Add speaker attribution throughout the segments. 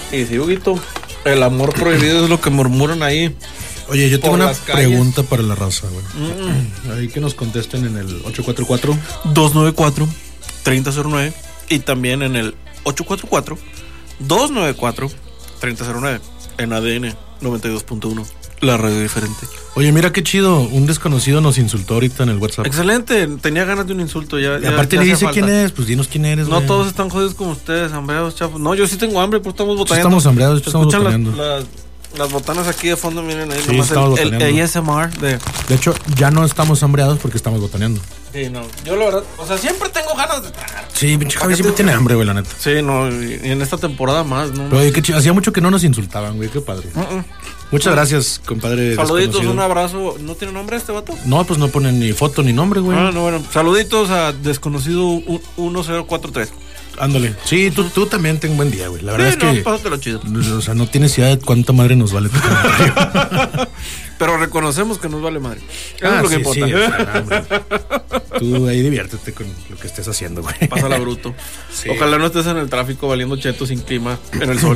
Speaker 1: Y sí, Huguito, el amor prohibido es lo que murmuran ahí.
Speaker 2: Oye, yo tengo una pregunta para la raza, güey. Ahí que nos contesten en el
Speaker 1: 844-294-3009 y también en el 844-294-3009 en ADN 92.1, la radio diferente.
Speaker 2: Oye, mira qué chido, un desconocido nos insultó ahorita en el WhatsApp.
Speaker 1: Excelente, tenía ganas de un insulto ya.
Speaker 2: Y aparte
Speaker 1: ya
Speaker 2: le dice
Speaker 1: falta.
Speaker 2: quién es, pues dinos quién eres, güey.
Speaker 1: No todos están jodidos como ustedes, hambreados, chavos. No, yo sí tengo hambre, pues estamos botando.
Speaker 2: Estamos hambreados, estamos botaneando.
Speaker 1: Las botanas aquí de fondo, miren ahí,
Speaker 2: Sí,
Speaker 1: nomás
Speaker 2: estamos
Speaker 1: el ASMR
Speaker 2: De hecho, ya no estamos hambreados porque estamos botaneando.
Speaker 1: Sí, no, yo la verdad, o sea, siempre tengo ganas de tragar.
Speaker 2: Sí, pinche Javi siempre tiene hambre, güey, la neta.
Speaker 1: Sí, no, y en esta temporada más, ¿no?
Speaker 2: Pero oye, qué chido, hacía mucho que no nos insultaban, güey, qué padre. Muchas gracias, compadre.
Speaker 1: Saluditos, un abrazo. ¿No tiene nombre este vato?
Speaker 2: No, pues no ponen ni foto ni nombre, güey.
Speaker 1: Ah, no, bueno, saluditos a desconocido 1043.
Speaker 2: Ándale. Sí, tú también ten un buen día, güey. La verdad es que...
Speaker 1: pásatelo chido.
Speaker 2: O sea, no tienes idea de cuánta madre nos vale tu comentario.
Speaker 1: Pero reconocemos que nos vale madre. Eso es lo que importa.
Speaker 2: Sí, o sea, hombre. Tú ahí diviértete con lo que estés haciendo, güey.
Speaker 1: Pásala bruto.
Speaker 2: Sí.
Speaker 1: Ojalá no estés en el tráfico valiendo cheto sin clima en el sol.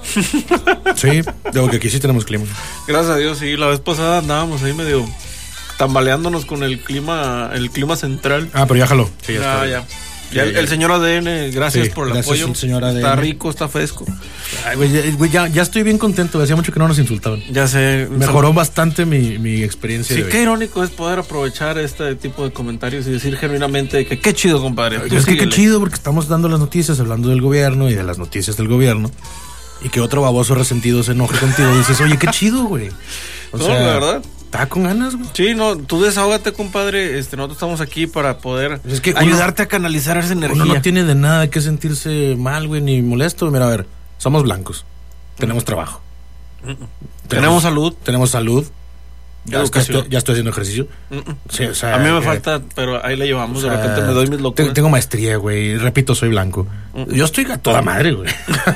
Speaker 2: Sí, digo que aquí sí tenemos clima.
Speaker 1: Gracias a Dios, sí. La vez pasada andábamos ahí medio tambaleándonos con el clima central.
Speaker 2: Ah, pero ya jaló. Sí,
Speaker 1: ya. Ya el señor ADN, gracias por el apoyo.
Speaker 2: El señor ADN.
Speaker 1: Está rico, está fresco.
Speaker 2: Ay, güey, ya estoy bien contento. Hacía mucho que no nos insultaban.
Speaker 1: Ya sé.
Speaker 2: Mejoró bastante mi experiencia.
Speaker 1: Sí, qué irónico es poder aprovechar este tipo de comentarios y decir genuinamente que qué chido, compadre.
Speaker 2: Es que qué chido, porque estamos dando las noticias, hablando del gobierno y de las noticias del gobierno. Y que otro baboso resentido se enoje contigo y dices, oye, qué chido, güey. O sea,
Speaker 1: la verdad.
Speaker 2: Está con ganas, güey.
Speaker 1: Sí, no, tú desahógate, compadre. Nosotros estamos aquí para poder ayudarte a canalizar esa energía.
Speaker 2: Uno no tiene de nada que sentirse mal, güey, ni molesto. Mira, a ver, somos blancos. Tenemos trabajo.
Speaker 1: Tenemos salud.
Speaker 2: Tenemos salud. Ya estoy haciendo ejercicio. Sí, o sea,
Speaker 1: a mí me falta, pero ahí le llevamos. De repente me doy mis locuras.
Speaker 2: Tengo maestría, güey. Repito, soy blanco. Yo estoy a toda madre, güey.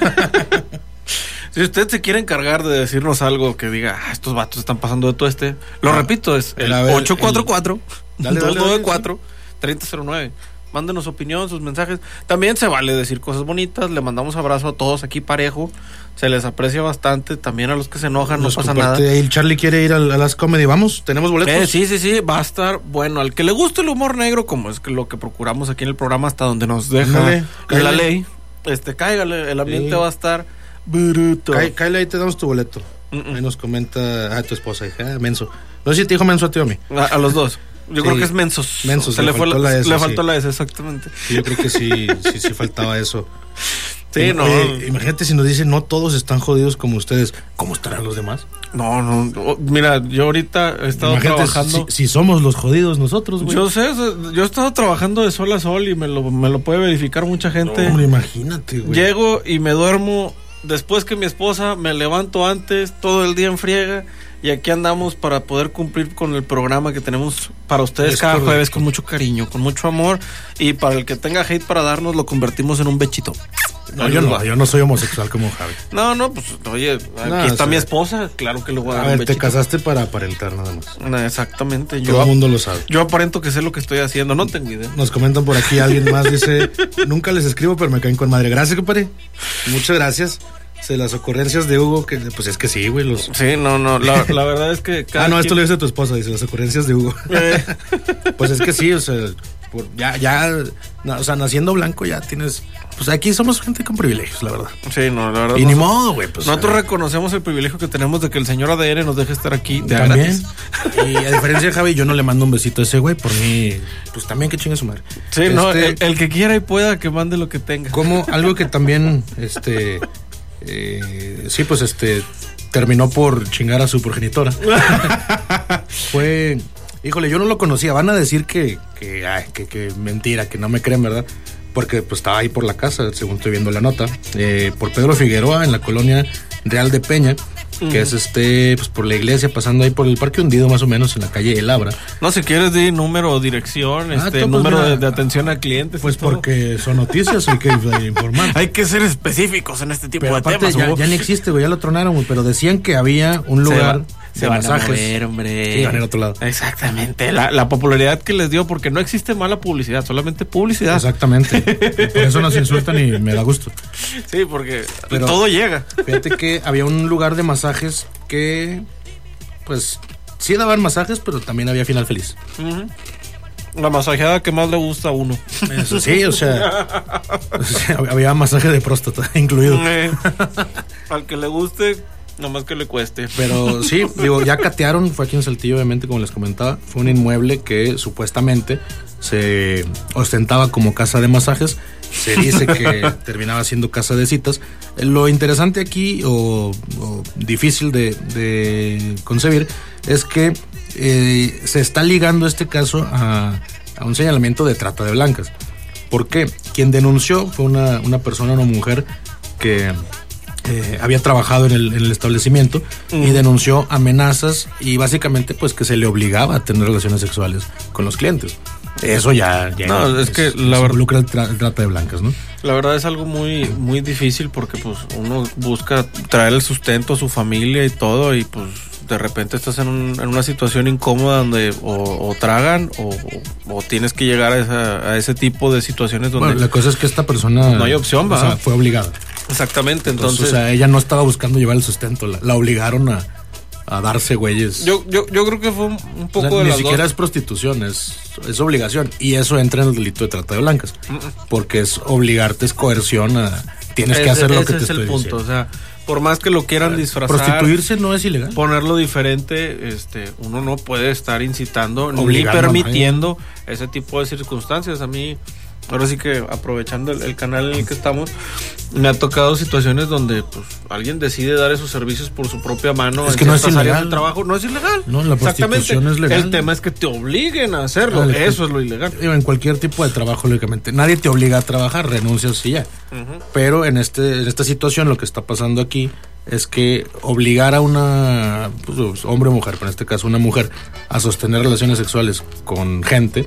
Speaker 1: Si usted se quiere encargar de decirnos algo que diga, estos vatos están pasando de todo lo repito, es el 844-294-3009. Mándenos opinión, sus mensajes. También se vale decir cosas bonitas. Le mandamos abrazo a todos aquí parejo. Se les aprecia bastante. También a los que se enojan, no pasa nada.
Speaker 2: El Charlie quiere ir a las comedy. Vamos, tenemos boletos.
Speaker 1: Sí, va a estar bueno. Al que le guste el humor negro, como es que lo que procuramos aquí en el programa hasta donde nos deja la ley, cáigale, el ambiente va a estar bruto.
Speaker 2: Cállate, ahí te damos tu boleto. Ahí nos comenta tu esposa, hija, menso. No sé si te dijo menso a ti o a mí.
Speaker 1: A los dos. Yo creo que es mensos.
Speaker 2: Mensos.
Speaker 1: Le faltó la S, exactamente.
Speaker 2: Sí, yo creo que sí faltaba eso.
Speaker 1: Sí, no.
Speaker 2: Oye, imagínate si nos dicen, no todos están jodidos como ustedes. ¿Cómo estarán los demás?
Speaker 1: No. Mira, yo ahorita he estado trabajando.
Speaker 2: Si somos los jodidos nosotros, güey.
Speaker 1: Yo sé, yo he estado trabajando de sol a sol y me lo puede verificar mucha gente.
Speaker 2: No, hombre, imagínate, güey.
Speaker 1: Llego y me duermo después que mi esposa, me levanto antes, todo el día en friega. Y aquí andamos para poder cumplir con el programa que tenemos para ustedes cada jueves con mucho cariño, con mucho amor. Y para el que tenga hate para darnos, lo convertimos en un bechito.
Speaker 2: No, yo no soy homosexual como Javi.
Speaker 1: No, pues oye, aquí está mi esposa, claro que le voy a dar un bechito.
Speaker 2: Te casaste para aparentar nada más.
Speaker 1: Exactamente.
Speaker 2: Todo el mundo lo sabe.
Speaker 1: Yo aparento que sé lo que estoy haciendo, no tengo idea.
Speaker 2: Nos comentan por aquí, alguien más dice, nunca les escribo, pero me caen con madre. Gracias, compadre. Muchas gracias. Las ocurrencias de Hugo, que pues es que sí, güey.
Speaker 1: Sí, no, la verdad es que
Speaker 2: esto lo dice tu esposa, dice, las ocurrencias de Hugo. Pues es que sí, o sea, naciendo blanco ya tienes, pues aquí somos gente con privilegios, la verdad.
Speaker 1: Sí, no, la verdad.
Speaker 2: Y ni modo, güey. Pues,
Speaker 1: nosotros reconocemos el privilegio que tenemos de que el señor ADN nos deje estar aquí de
Speaker 2: también. Y a diferencia de Javi, yo no le mando un besito a ese güey, por mí, pues también que chingue su madre.
Speaker 1: Sí, no, el que quiera y pueda que mande lo que tenga.
Speaker 2: Como algo que también, terminó por chingar a su progenitora. Fue, híjole, yo no lo conocía. Van a decir que mentira, que no me creen, ¿verdad? Porque pues estaba ahí por la casa, según estoy viendo la nota, por Pedro Figueroa, en la colonia Real de Peña. que es pues por la iglesia, pasando ahí por el Parque Hundido, más o menos, en la calle El Abra.
Speaker 1: No, si quieres di número o dirección, número de atención a clientes.
Speaker 2: Pues porque son noticias, hay que informar.
Speaker 1: Hay que ser específicos en este tipo
Speaker 2: pero
Speaker 1: de
Speaker 2: aparte,
Speaker 1: temas.
Speaker 2: Ya ni existe, güey, ya lo tronaron, güey, pero decían que había un lugar
Speaker 1: de masajes. A mover, hombre.
Speaker 2: Y van al otro lado.
Speaker 1: Exactamente, la popularidad que les dio, porque no existe mala publicidad, solamente publicidad.
Speaker 2: Exactamente. Por eso nos insultan y me da gusto.
Speaker 1: Sí, porque todo llega.
Speaker 2: Fíjate que había un lugar de masajes que, pues, sí daban masajes, pero también había final feliz.
Speaker 1: La masajeada que más le gusta a uno.
Speaker 2: Eso sí, o sea, había masaje de próstata incluido.
Speaker 1: Al que le guste, nomás que le cueste.
Speaker 2: Pero sí, digo, ya catearon, fue aquí en Saltillo, obviamente, como les comentaba. Fue un inmueble que supuestamente se ostentaba como casa de masajes. Se dice que terminaba siendo casa de citas. Lo interesante aquí, o difícil de concebir, es que se está ligando este caso a un señalamiento de trata de blancas. ¿Por qué? Quien denunció fue una persona, una mujer que había trabajado en el establecimiento y denunció amenazas y básicamente pues que se le obligaba a tener relaciones sexuales con los clientes. Eso ya
Speaker 1: no, es que la verdad
Speaker 2: involucra el trata de blancas, ¿no?
Speaker 1: La verdad es algo muy muy difícil porque pues uno busca traer el sustento a su familia y todo, y pues de repente estás en una situación incómoda donde o tragan o tienes que llegar a ese tipo de situaciones donde...
Speaker 2: Bueno, la cosa es que esta persona...
Speaker 1: No hay opción, ¿va?
Speaker 2: O sea, fue obligada.
Speaker 1: Exactamente, entonces...
Speaker 2: O sea, ella no estaba buscando llevar el sustento, la obligaron a darse güeyes.
Speaker 1: Yo creo que fue un poco, o sea,
Speaker 2: de las dos. Ni siquiera es prostitución, es obligación. Y eso entra en el delito de trata de blancas. Porque es obligarte, es coerción tienes que hacer lo que te estoy diciendo. Ese es el punto,
Speaker 1: o sea... Por más que lo quieran disfrazar,
Speaker 2: prostituirse no es ilegal.
Speaker 1: Ponerlo diferente, uno no puede estar incitando ni permitiendo ese tipo de circunstancias. A mí, ahora sí que aprovechando el canal en el que estamos, me ha tocado situaciones donde pues alguien decide dar esos servicios por su propia mano.
Speaker 2: Es que no es ilegal.
Speaker 1: Áreas de trabajo. No es ilegal.
Speaker 2: No, la prostitución es legal.
Speaker 1: El tema es que te obliguen a hacerlo. Eso es lo ilegal.
Speaker 2: En cualquier tipo de trabajo, lógicamente. Nadie te obliga a trabajar, renuncias y ya. Pero en esta situación lo que está pasando aquí es que obligar a una hombre o mujer, pero en este caso una mujer, a sostener relaciones sexuales con gente,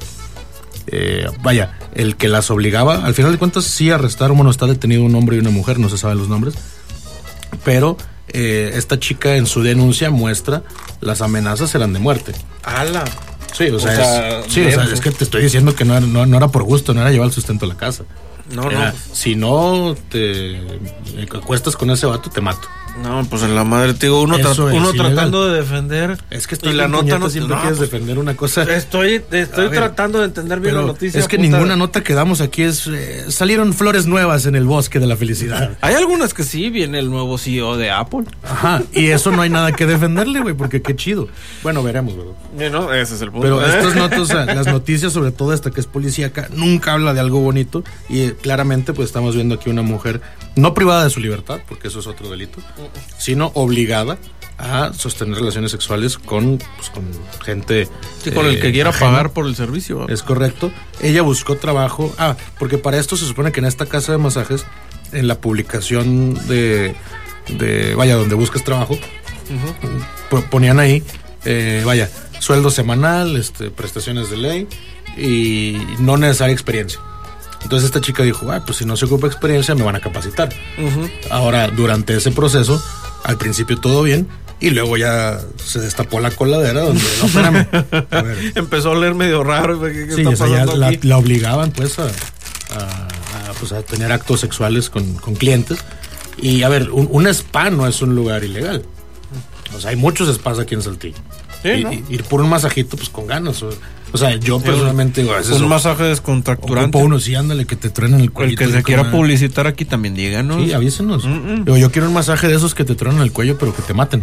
Speaker 2: el que las obligaba, al final de cuentas sí arrestaron, bueno, está detenido un hombre y una mujer, no se saben los nombres, pero esta chica en su denuncia muestra las amenazas eran de muerte.
Speaker 1: ¡Hala!
Speaker 2: Sí, o sea, es que te estoy diciendo que no era por gusto, no era llevar el sustento a la casa.
Speaker 1: No.
Speaker 2: Si no te acuestas con ese vato, te mato.
Speaker 1: No, pues en la madre, te digo, uno tratando de defender.
Speaker 2: Es que estoy la nota no siempre quieres defender una cosa.
Speaker 1: Estoy tratando de entender bien la noticia.
Speaker 2: Es que ninguna nota que damos aquí es salieron flores nuevas en el bosque de la felicidad.
Speaker 1: Hay algunas que sí, viene el nuevo CEO de Apple.
Speaker 2: Ajá, y eso no hay nada que defenderle, güey, porque qué chido. Bueno, veremos, ¿verdad?
Speaker 1: No, ese es el punto.
Speaker 2: Pero estas notas, las noticias, sobre todo esta que es policíaca, nunca habla de algo bonito y claramente pues estamos viendo aquí una mujer no privada de su libertad, porque eso es otro delito, sino obligada a sostener relaciones sexuales con gente...
Speaker 1: Sí, con el que quiera ajena. Pagar por el servicio.
Speaker 2: Es correcto. Ella buscó trabajo... porque para esto se supone que en esta casa de masajes, en la publicación donde buscas trabajo, ponían ahí, sueldo semanal, prestaciones de ley y no necesaria experiencia. Entonces esta chica dijo, pues si no se ocupa experiencia me van a capacitar. Ahora, durante ese proceso, al principio todo bien, y luego ya se destapó la coladera donde, no, espérame. A ver.
Speaker 1: Empezó a oler medio raro. ¿Qué
Speaker 2: está pasando ya la obligaban pues a tener actos sexuales con clientes. Y a ver, un spa no es un lugar ilegal. O sea, hay muchos spas aquí en Saltillo.
Speaker 1: Sí, ¿no?
Speaker 2: Ir por un masajito, pues con ganas. O sea, yo personalmente digo,
Speaker 1: un masaje descontracturante.
Speaker 2: Uno, sí, ándale, que te truenan el cuello.
Speaker 1: El que se quiera publicitar aquí también, díganos.
Speaker 2: Sí, avísenos. Yo quiero un masaje de esos que te truenan el cuello, pero que te maten.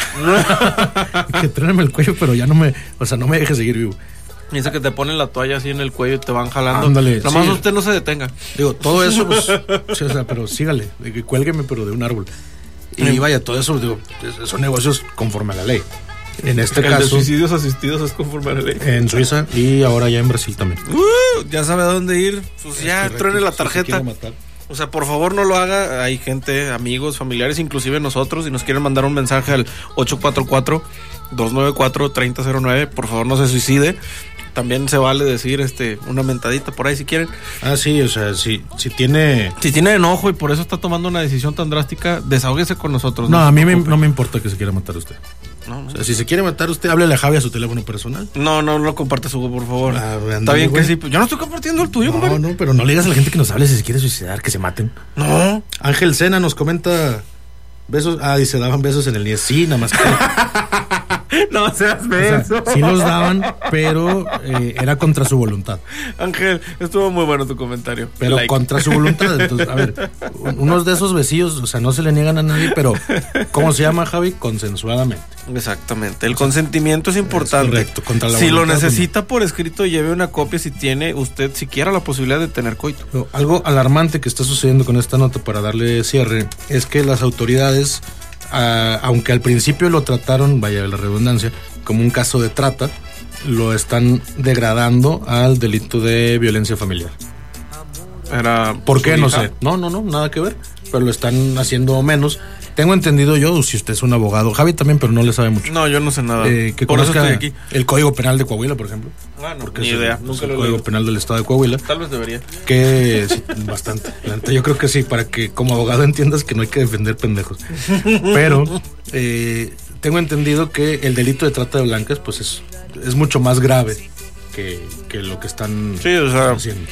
Speaker 2: Que truenen el cuello, pero ya no me dejes seguir vivo.
Speaker 1: Dice que te ponen la toalla así en el cuello y te van jalando.
Speaker 2: Ándale.
Speaker 1: Nomás usted no se detenga.
Speaker 2: Digo, todo eso, pues, sí, o sea, pero sígale, cuélgueme, pero de un árbol. Y todo eso, digo, son negocios conforme a la ley. En este caso,
Speaker 1: de suicidios asistidos es conforme a la ley.
Speaker 2: En Suiza y ahora ya en Brasil también.
Speaker 1: Ya sabe a dónde ir. Pues ya, truene la tarjeta. O sea, por favor no lo haga. Hay gente, amigos, familiares, inclusive nosotros, si nos quieren mandar un mensaje al 844-294-3009, por favor no se suicide. También se vale decir una mentadita por ahí si quieren.
Speaker 2: Ah, sí, o sea, si tiene
Speaker 1: enojo y por eso está tomando una decisión tan drástica, desahóguese con nosotros.
Speaker 2: No, a mí no me importa que se quiera matar usted. No. O sea, si se quiere matar usted, háblele a Javi a su teléfono personal.
Speaker 1: No lo comparte su, por favor. Está bien, güey. Que sí. Yo no estoy compartiendo el tuyo, compadre.
Speaker 2: No, pero no le digas a la gente que nos hable si se quiere suicidar, que se maten.
Speaker 1: No.
Speaker 2: Ángel Sena nos comenta besos. Dice, daban besos en el NIES. Sí, nada más que...
Speaker 1: No seas beso.
Speaker 2: O sea, sí los daban, pero era contra su voluntad.
Speaker 1: Ángel, estuvo muy bueno tu comentario.
Speaker 2: Pero contra su voluntad. Entonces, a ver, unos de esos besillos, o sea, no se le niegan a nadie, pero ¿cómo se llama, Javi? Consensuadamente.
Speaker 1: Exactamente. El consentimiento es importante.
Speaker 2: Es correcto. Contra la
Speaker 1: si
Speaker 2: voluntad,
Speaker 1: lo necesita por escrito, lleve una copia si tiene usted siquiera la posibilidad de tener coito.
Speaker 2: Pero algo alarmante que está sucediendo con esta nota, para darle cierre, es que las autoridades, aunque al principio lo trataron, vaya la redundancia, como un caso de trata, lo están degradando al delito de violencia familiar. ¿Por qué? No sé. No, nada que ver. Pero lo están haciendo menos. Tengo entendido yo, si usted es un abogado, Javi también, pero no le sabe mucho.
Speaker 1: No, yo no sé nada.
Speaker 2: Que por eso estoy aquí. El Código Penal de Coahuila, por ejemplo.
Speaker 1: Porque ni idea.
Speaker 2: Nunca el Código Penal del Estado de Coahuila.
Speaker 1: Tal vez debería.
Speaker 2: Que sí, bastante. Yo creo que sí, para que como abogado entiendas que no hay que defender pendejos. Pero tengo entendido que el delito de trata de blancas, pues es mucho más grave que lo que están haciendo.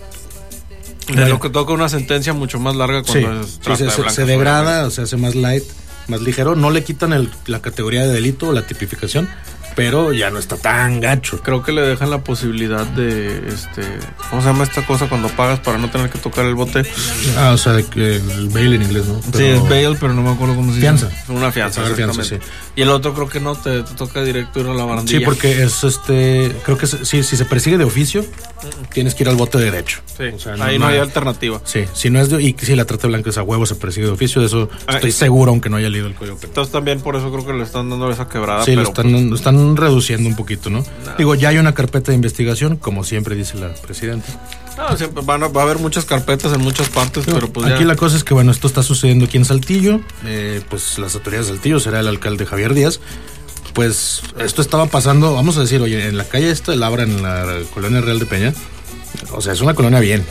Speaker 1: De lo que toca una sentencia mucho más larga cuando
Speaker 2: se degrada, o sea, se hace más light, más ligero. No le quitan la categoría de delito o la tipificación, pero ya no está tan gacho.
Speaker 1: Creo que le dejan la posibilidad de ¿cómo se llama esta cosa cuando pagas para no tener que tocar el bote?
Speaker 2: O sea, de que el bail en inglés, ¿no?
Speaker 1: Pero sí, es bail, pero no me acuerdo cómo se llama.
Speaker 2: Fianza.
Speaker 1: Una fianza,
Speaker 2: fianza, sí.
Speaker 1: Y el otro creo que no, te toca directo ir a la barandilla.
Speaker 2: Sí, porque es creo que si se persigue de oficio, tienes que ir al bote de derecho.
Speaker 1: Sí, o sea, ahí no hay alternativa.
Speaker 2: Sí, si no es y si la trata de blancas a huevo se persigue de oficio, de eso estoy seguro, aunque no haya leído el Código Penal.
Speaker 1: Entonces también por eso creo que le están dando esa quebrada.
Speaker 2: Sí, pero lo están reduciendo un poquito, ¿no? Digo, ya hay una carpeta de investigación, como siempre dice la presidenta.
Speaker 1: Siempre va a haber muchas carpetas en muchas partes, pero pues
Speaker 2: aquí la cosa es que, bueno, esto está sucediendo aquí en Saltillo, pues las autoridades de Saltillo, será el alcalde Javier Díaz, pues esto estaba pasando, vamos a decir, oye, en la calle esta, Labra, en la colonia Real de Peña, o sea, es una colonia bien,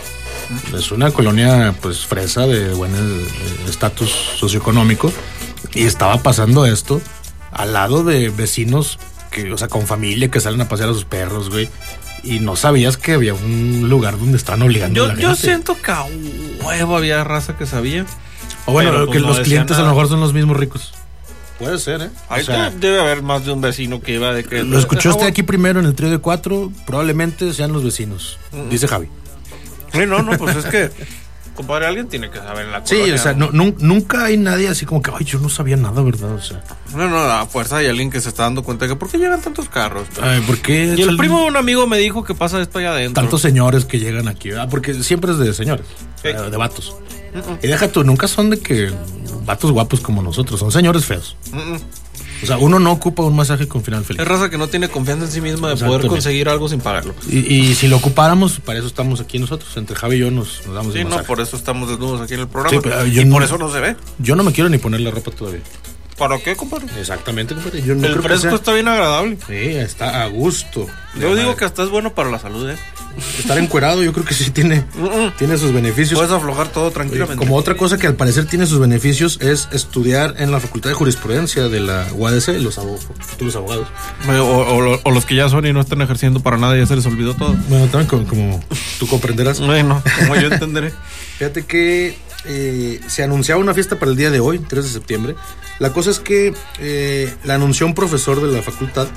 Speaker 2: es una colonia pues fresa, de buen estatus socioeconómico, y estaba pasando esto al lado de vecinos que, o sea, con familia que salen a pasear a sus perros, güey, y no sabías que había un lugar donde estaban obligando a la gente.
Speaker 1: Yo siento que a huevo había raza que sabía.
Speaker 2: O bueno, pero, que los clientes a lo mejor son los mismos ricos. Puede ser, ¿eh?
Speaker 1: Ahí debe haber más de un vecino que iba de que...
Speaker 2: Lo escuchó usted aquí primero en el trío de 4, probablemente sean los vecinos, dice Javi.
Speaker 1: Sí, no, pues es que... Compadre, alguien tiene que saber en la colonia.
Speaker 2: Sí, o sea, nunca hay nadie así como que, ay, yo no sabía nada, ¿verdad? O sea,
Speaker 1: no, a fuerza hay alguien que se está dando cuenta de que ¿por qué llegan tantos carros?
Speaker 2: Ay, ¿por qué?
Speaker 1: Y el primo de un amigo me dijo que pasa esto allá adentro.
Speaker 2: Tantos señores que llegan aquí, ¿verdad? Porque siempre es de señores, de vatos. Y deja tú, nunca son de que vatos guapos como nosotros, son señores feos. O sea, uno no ocupa un masaje con final feliz.
Speaker 1: Es raza que no tiene confianza en sí misma de poder conseguir algo sin pagarlo.
Speaker 2: Y si lo ocupáramos, para eso estamos aquí nosotros. Entre Javi y yo nos damos
Speaker 1: el masaje. Sí, por eso estamos desnudos aquí en el programa.
Speaker 2: Sí, pero
Speaker 1: y por eso no se ve.
Speaker 2: Yo no me quiero ni poner la ropa todavía.
Speaker 1: ¿Para qué, compadre?
Speaker 2: Exactamente, compadre.
Speaker 1: El fresco está bien agradable.
Speaker 2: Sí, está a gusto.
Speaker 1: Yo digo que hasta es bueno para la salud,
Speaker 2: Estar encuerado yo creo que sí tiene sus beneficios.
Speaker 1: Puedes aflojar todo tranquilamente.
Speaker 2: Como otra cosa que al parecer tiene sus beneficios es estudiar en la Facultad de Jurisprudencia de la UADC, los abogados.
Speaker 1: O los que ya son y no están ejerciendo para nada, ya se les olvidó todo.
Speaker 2: Bueno, también como tú comprenderás.
Speaker 1: Bueno, como yo entenderé.
Speaker 2: Fíjate que se anunciaba una fiesta para el día de hoy, 3 de septiembre. La cosa es que la anunció un profesor de la facultad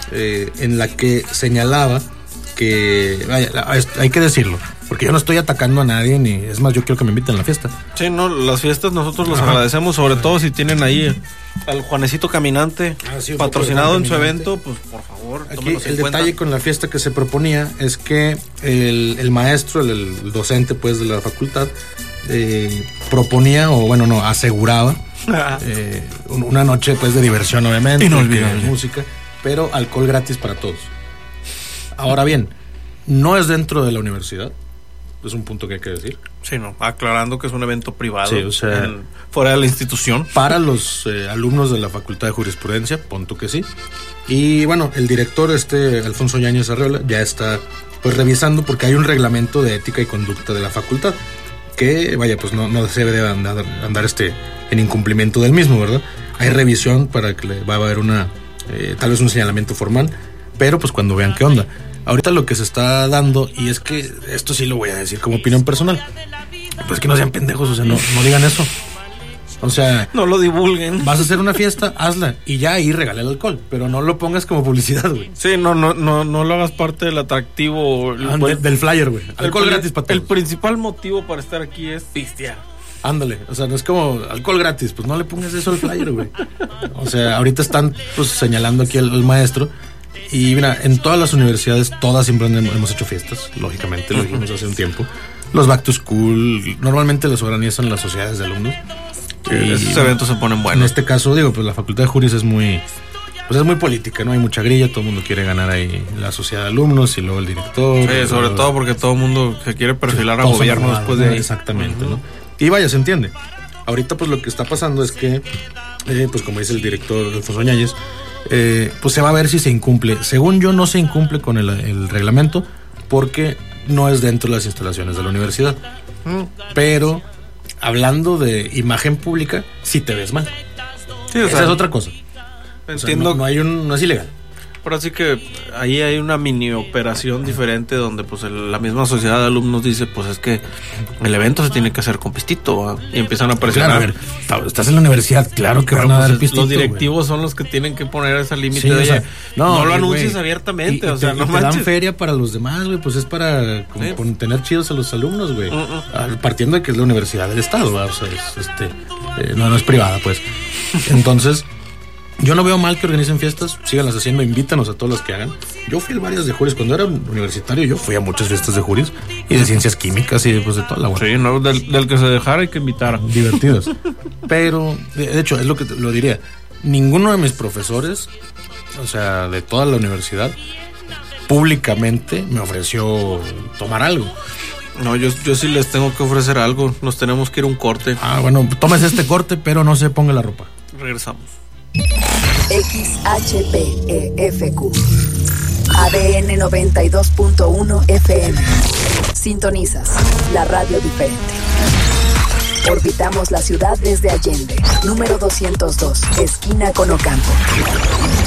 Speaker 2: en la que señalaba que, vaya, hay que decirlo, porque yo no estoy atacando a nadie, ni es más, yo quiero que me inviten a la fiesta.
Speaker 1: Sí, no, las fiestas nosotros los agradecemos, sobre todo si tienen ahí al Juanecito Caminante patrocinado en su evento, pues por favor,
Speaker 2: aquí el detalle con la fiesta que se proponía es que el maestro, el docente pues de la facultad, proponía, o bueno, no, aseguraba una noche pues de diversión, obviamente,
Speaker 1: inolvidable,
Speaker 2: música, pero alcohol gratis para todos. Ahora bien, no es dentro de la universidad, Es un punto que hay que decir.
Speaker 1: Sí, no, aclarando que es un evento privado,
Speaker 2: sí, o sea,
Speaker 1: fuera de la institución.
Speaker 2: Para los alumnos de la Facultad de Jurisprudencia, punto que sí. Y bueno, el director, Alfonso Yáñez Arreola, ya está pues revisando, porque hay un reglamento de ética y conducta de la facultad, que vaya, pues no se debe andar en incumplimiento del mismo, ¿verdad? Hay revisión para que va a haber tal vez un señalamiento formal, pero pues cuando vean qué onda. Ahorita lo que se está dando, y es que esto sí lo voy a decir como opinión personal, pues que no sean pendejos, o sea, no digan eso. O sea,
Speaker 1: no lo divulguen.
Speaker 2: Vas a hacer una fiesta, hazla, y ya ahí regala el alcohol, pero no lo pongas como publicidad, güey.
Speaker 1: Sí, no lo hagas parte del atractivo.
Speaker 2: Del flyer, güey. Alcohol gratis para todos.
Speaker 1: El principal motivo para estar aquí es pistear.
Speaker 2: Ándale, o sea, no es como alcohol gratis, pues no le pongas eso al flyer, güey. O sea, ahorita están pues señalando aquí al maestro. Y mira, en todas las universidades, todas siempre hemos hecho fiestas, lógicamente, lo dijimos hace un tiempo. Los back to school, normalmente los organizan las sociedades de alumnos.
Speaker 1: Y esos eventos se ponen buenos.
Speaker 2: En este caso, digo, pues la Facultad de Juris es muy política, ¿no? Hay mucha grilla, todo el mundo quiere ganar ahí la sociedad de alumnos y luego el director.
Speaker 1: Sí, sobre todo porque todo el mundo se quiere perfilar a gobierno después de ahí.
Speaker 2: Exactamente, ¿no? Y vaya, se entiende. Ahorita pues lo que está pasando es que, pues como dice el director Alfonso Yáñez, pues se va a ver si se incumple. Según yo, no se incumple con el reglamento porque no es dentro de las instalaciones de la universidad. Pero hablando de imagen pública, sí te ves mal. Sí, esa es otra cosa.
Speaker 1: Entiendo.
Speaker 2: O sea, no es ilegal.
Speaker 1: Pero así que ahí hay una mini operación diferente donde pues la misma sociedad de alumnos dice pues es que el evento se tiene que hacer con pistito, ¿va? Y empiezan a presionar.
Speaker 2: Claro, a ver, estás en la universidad, claro que van a dar pistito.
Speaker 1: Los directivos son los que tienen que poner ese límite.
Speaker 2: Sí,
Speaker 1: o sea, no lo
Speaker 2: anuncies
Speaker 1: abiertamente,
Speaker 2: o sea, no manches. Te dan feria para los demás, güey, pues es para tener chidos a los alumnos, güey. Partiendo de que es la universidad del estado, ¿va? O sea, no es privada, pues. Entonces, yo no veo mal que organicen fiestas, síganlas haciendo, invítanos a todos los que hagan. Yo fui a varias de juris, cuando era universitario yo fui a muchas fiestas de juris y de ciencias químicas y pues de toda la buena.
Speaker 1: Sí, no, del que se dejara hay que invitar.
Speaker 2: Divertidos. Pero, de hecho, es lo que lo diría, ninguno de mis profesores, o sea, de toda la universidad, públicamente me ofreció tomar algo.
Speaker 1: No, yo sí les tengo que ofrecer algo, nos tenemos que ir a un corte.
Speaker 2: Bueno, tomes este corte, pero no se ponga la ropa.
Speaker 1: Regresamos.
Speaker 3: XHPEFQ ADN 92.1 FM. Sintonizas la radio diferente. Orbitamos la ciudad desde Allende, número 202, esquina con Ocampo.